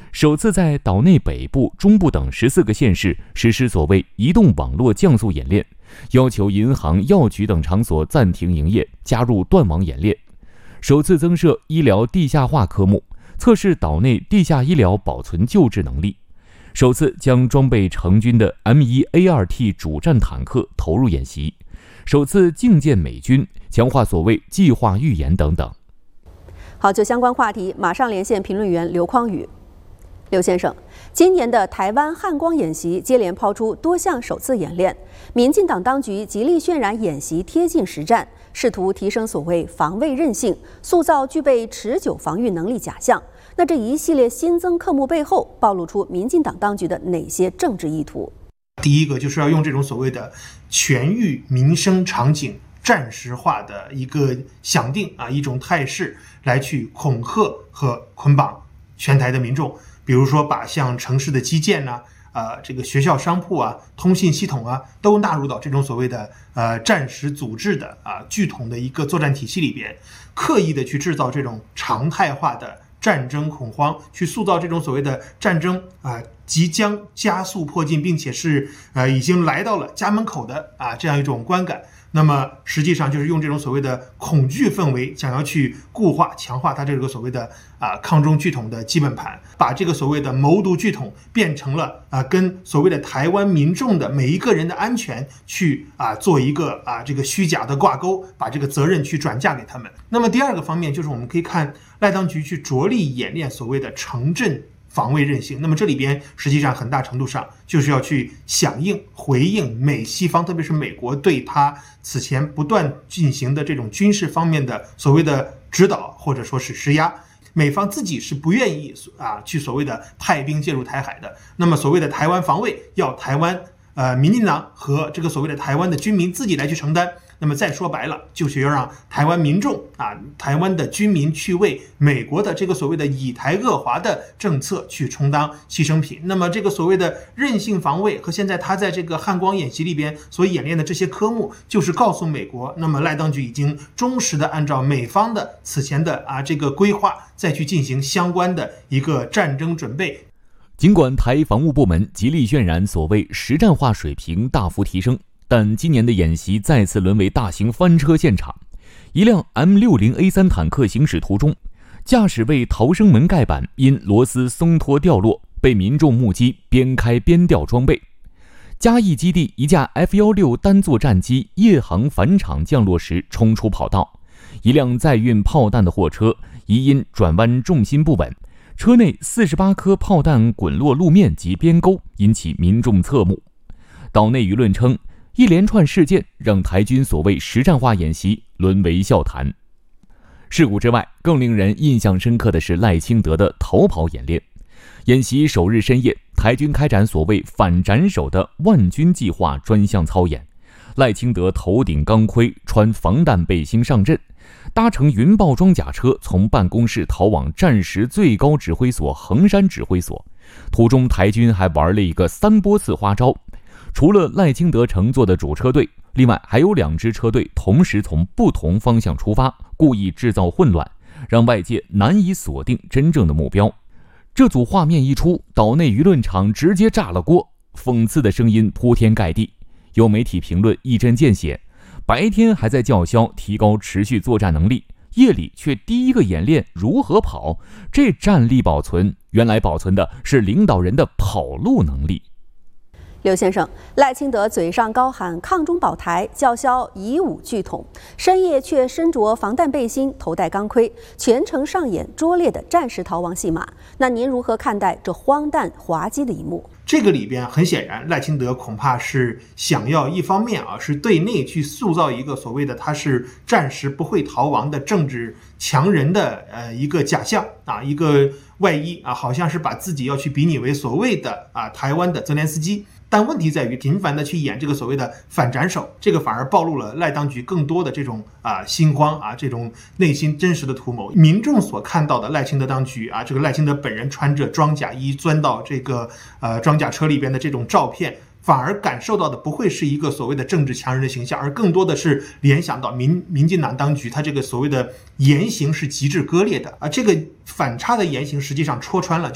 首次在岛内北部、中部等14个县市实施所谓移动网络降速演练，要求银行、药局等场所暂停营业，加入断网演练。首次增设医疗地下化科目，测试岛内地下医疗保存救治能力。首次将装备成军的 M1A2T 主战坦克投入演习，首次觐见美军，强化所谓计划预演等等。 好，就相关话题，马上连线评论员刘匡宇。刘先生，今年的台湾汉光演习接连抛出多项首次演练，民进党当局极力渲染演习贴近实战，试图提升所谓防卫韧性，塑造具备持久防御能力假象。那这一系列新增科目背后，暴露出民进党当局的哪些政治意图？ 第一个就是要用这种所谓的全域民生场景战时化的一个想定一种态势来去恐吓和捆绑全台的民众，比如说把像城市的基建这个学校商铺通信系统都纳入到这种所谓的战时组织的系统的一个作战体系里边，刻意的去制造这种常态化的战争恐慌，去塑造这种所谓的战争即将加速迫近，并且是已经来到了家门口的这样一种观感。那么实际上就是用这种所谓的恐惧氛围，想要去固化、强化它这个所谓的抗中拒统的基本盘，把这个所谓的谋独拒统变成了跟所谓的台湾民众的每一个人的安全去做一个这个虚假的挂钩，把这个责任去转嫁给他们。那么第二个方面就是我们可以看赖当局去着力演练所谓的城镇防卫韧性，那么这里边实际上很大程度上就是要去响应、回应美西方，特别是美国对他此前不断进行的这种军事方面的所谓的指导或者说是施压。美方自己是不愿意去所谓的派兵介入台海的，那么所谓的台湾防卫要台湾民进党和这个所谓的台湾的军民自己来去承担。那么再说白了，就是要让台湾民众台湾的军民去为美国的这个所谓的以台遏华的政策去充当牺牲品。那么这个所谓的韧性防卫和现在他在这个汉光演习里边所演练的这些科目，就是告诉美国，那么赖当局已经忠实的按照美方的此前的这个规划，再去进行相关的一个战争准备。 尽管台防务部门极力渲染所谓实战化水平大幅提升，但今年的演习再次沦为大型翻车现场。一辆 M60A3 坦克行驶途中，驾驶位逃生门盖板因螺丝松脱掉落，被民众目击边开边掉装备。嘉义基地一架 F-16单座战机夜航返场降落时冲出跑道，一辆载运炮弹的货车疑因转弯重心不稳，车内48颗炮弹滚落路面及边沟，引起民众侧目。岛内舆论称，一连串事件让台军所谓实战化演习沦为笑谈。事故之外，更令人印象深刻的是赖清德的逃跑演练。演习首日深夜，台军开展所谓反斩首的万军计划专项操演。赖清德头顶钢盔，穿防弹背心上阵，搭乘云豹装甲车从办公室逃往战时最高指挥所衡山指挥所。途中台军还玩了一个3波次花招，除了赖清德乘坐的主车队，另外还有2支车队同时从不同方向出发，故意制造混乱，让外界难以锁定真正的目标。这组画面一出，岛内舆论场直接炸了锅，讽刺的声音铺天盖地。有媒体评论一针见血，白天还在叫嚣提高持续作战能力，夜里却第一个演练如何跑，这战力保存原来保存的是领导人的跑路能力。 刘先生，赖清德嘴上高喊抗中保台，叫嚣以武拒统，深夜却身着防弹背心，头戴钢盔，全程上演拙劣的战时逃亡戏码。那您如何看待这荒诞滑稽的一幕？ 这个里边很显然，赖清德恐怕是想要一方面是对内去塑造一个所谓的他是战时不会逃亡的政治强人的一个假象一个外衣好像是把自己要去比拟为所谓的台湾的泽连斯基。但问题在于，频繁的去演这个所谓的反斩首，这个反而暴露了赖当局更多的这种心慌这种内心真实的图谋。民众所看到的赖清德当局这个赖清德本人穿着装甲衣钻到这个装甲车里边的这种照片，反而感受到的不会是一个所谓的政治强人的形象，而更多的是联想到民进党当局他这个所谓的言行是极致割裂的这个反差的言行实际上戳穿了